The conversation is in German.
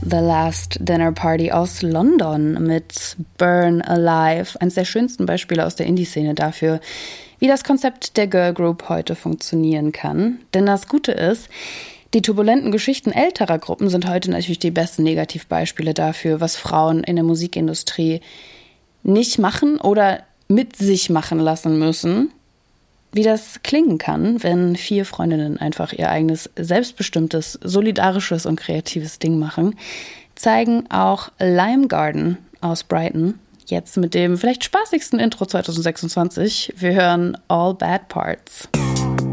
The Last Dinner Party aus London mit Burn Alive. Eines der schönsten Beispiele aus der Indie-Szene dafür, wie das Konzept der Girl Group heute funktionieren kann. Denn das Gute ist, die turbulenten Geschichten älterer Gruppen sind heute natürlich die besten Negativbeispiele dafür, was Frauen in der Musikindustrie nicht machen oder mit sich machen lassen müssen. Wie das klingen kann, wenn 4 Freundinnen einfach ihr eigenes, selbstbestimmtes, solidarisches und kreatives Ding machen, zeigen auch Lime Garden aus Brighton. Jetzt mit dem vielleicht spaßigsten Intro 2026. Wir hören All Bad Parts.